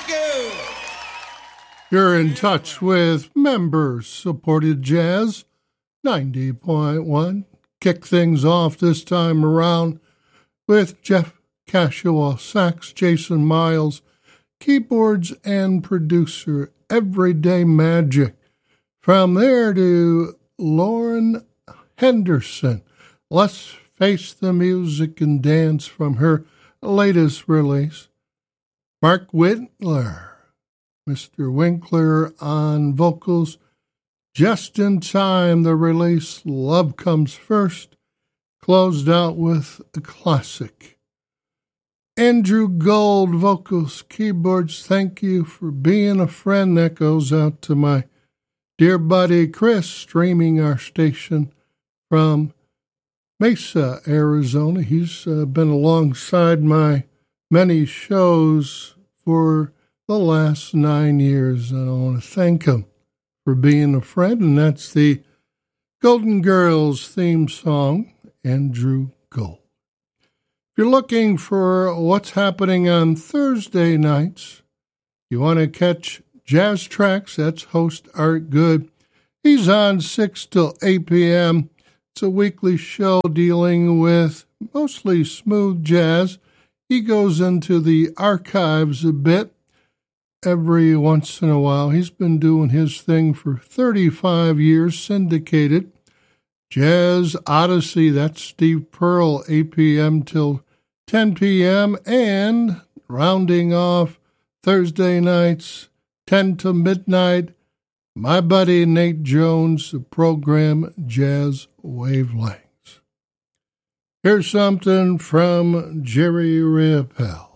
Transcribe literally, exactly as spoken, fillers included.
Thank you. You're in touch with member-supported jazz, ninety point one. Kick things off this time around with Jeff Cashewa, sax, Jason Miles, keyboards, and producer, Everyday Magic. From there to Lauren Henderson. Let's face the music and dance from her latest release. Mark Winkler, Mister Winkler on vocals. Just in time, the release Love Comes First closed out with a classic. Andrew Gold, vocals, keyboards, thank you for being a friend. That goes out to my dear buddy Chris, streaming our station from Mesa, Arizona. He's uh, been alongside my many shows for the last nine years, and I want to thank him for being a friend, and that's the Golden Girls theme song, Andrew Gold. If you're looking for what's happening on Thursday nights, you want to catch Jazz Tracks, that's host Art Good. He's on six till eight p.m. It's a weekly show dealing with mostly smooth jazz. He goes into the archives a bit every once in a while. He's been doing his thing for thirty-five years, syndicated. Jazz Odyssey, that's Steve Pearl, eight p.m. till ten p.m. And rounding off Thursday nights, ten to midnight, my buddy Nate Jones, the program Jazz Wavelengths. Here's something from Jerry Rippel.